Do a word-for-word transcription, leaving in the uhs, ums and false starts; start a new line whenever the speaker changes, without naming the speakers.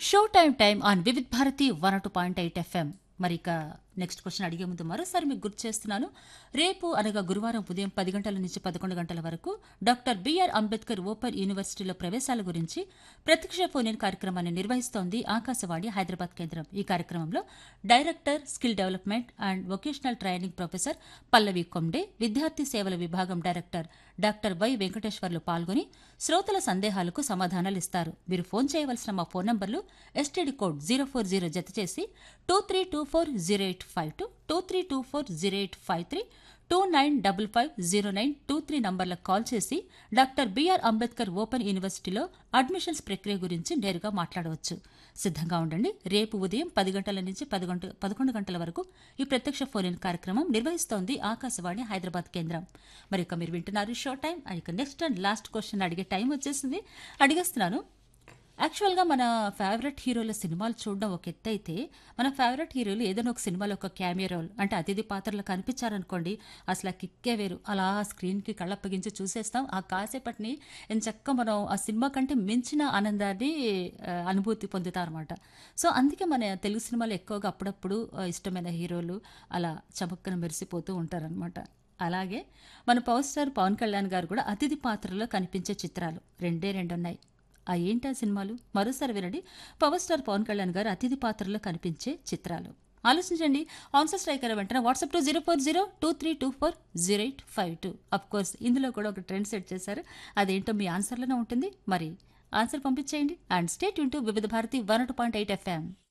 Show time time on Vividh Bharati one two point eight FM. మరి ఇక next question అడిగే ముందు మరోసారి మీకు గుర్తు చేస్తున్నాను. రేపు అనగా గురువారం ఉదయం పది గంటల నుంచి పదకొండు గంటల వరకు డాక్టర్ బిఆర్ అంబేద్కర్ ఓపెన్ యూనివర్సిటీలో ప్రవేశాల గురించి ప్రత్యక్ష ఫోన్ ఇన్ కార్యక్రమాన్ని నిర్వహిస్తోంది ఆకాశవాణి హైదరాబాద్ కేంద్రం. ఈ కార్యక్రమంలో director skill development and vocational training professor పల్లవి కొండే, విద్యార్థి సేవల విభాగం డైరెక్టర్ డాక్టర్ వై వెంకటేశ్వర్లు పాల్గొని శ్రోతల సందేహాలకు సమాధానాలు ఇస్తారు. మీరు ఫోన్ చేయవలసిన మా ఫోన్ నంబర్లు STD code zero four zero జత చేసి two three two four zero eight five two two three two four zero eight five three two nine double five zero nine two three నంబర్లకు call చేసి doctor BR Ambedkar open యూనివర్సిటీలో admissions ప్రక్రియ గురించి నేరుగా మాట్లాడవచ్చు. సిద్ధంగా ఉండండి. రేపు ఉదయం పది గంటల నుంచి పదకొండు పదకొండు గంటల వరకు ఈ ప్రత్యక్ష ఫోన్ ఇన్ కార్యక్రమం నిర్వహిస్తోంది ఆకాశవాణి హైదరాబాద్ కేంద్రం. మరి ఇక మీరు వింటున్నారు షో టైం. ఇక నెక్స్ట్ అండ్ లాస్ట్ క్వశ్చన్ అడిగే టైం వచ్చేసింది. అడిగేస్తున్నాను. యాక్చువల్గా మన ఫేవరెట్ హీరోల సినిమాలు చూడడం ఒక ఎత్తు అయితే, మన ఫేవరెట్ హీరోలు ఏదైనా ఒక సినిమాలో ఒక క్యామియో రోల్ అంటే అతిథి పాత్రలు కనిపించారనుకోండి, అసలు ఆ కిక్కే వేరు. అలా స్క్రీన్కి కళ్ళప్పగించి చూసేస్తాం. ఆ కాసేపటిని ఎంచక్క మనం ఆ సినిమా కంటే మించిన ఆనందాన్ని అనుభూతి పొందుతాం అనమాట. సో అందుకే మన తెలుగు సినిమాలు ఎక్కువగా అప్పుడప్పుడు ఇష్టమైన హీరోలు అలా చమక్కన మెరిసిపోతూ ఉంటారనమాట. అలాగే మన పవర్ స్టార్ పవన్ కళ్యాణ్ గారు కూడా అతిథి పాత్రలో కనిపించే చిత్రాలు రెండే రెండున్నాయి. ఆ ఏంటా సినిమాలు? మరోసారి వినండి. పవర్ స్టార్ పవన్ కళ్యాణ్ గారు అతిథి పాత్రలో కనిపించే చిత్రాలు. ఆలోచించండి. ఆన్సర్ స్ట్రైక్ అయిన వెంటనే WhatsApp to zero four zero two three two four zero eight five two. Of course ఇందులో కూడా ఒక ట్రెండ్ సెట్ చేశారు. అదేంటో మీ ఆన్సర్లోనే ఉంటుంది. మరి ఆన్సర్ పంపించేయండి. అండ్ స్టే ట్యూన్ టు వివిధ Bharati one two point eight FM.